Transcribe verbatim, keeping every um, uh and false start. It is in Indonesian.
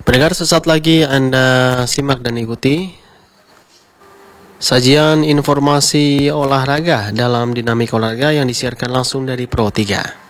Pendengar, sesaat lagi Anda simak dan ikuti sajian informasi olahraga dalam Dinamika Olahraga yang disiarkan langsung dari Pro tiga.